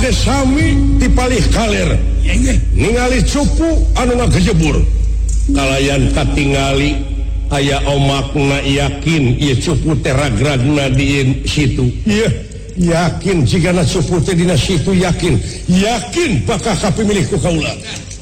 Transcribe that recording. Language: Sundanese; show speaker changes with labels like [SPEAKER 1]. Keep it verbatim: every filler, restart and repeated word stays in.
[SPEAKER 1] Sami dipalih kaler ningali cupu anu ngagejebur kalayan katingali aya omakna yakin ieu cupu teh ragragna di situ ieu yakin jigana cupu teh dina situ yakin yakin bakal kapimilih ku kaula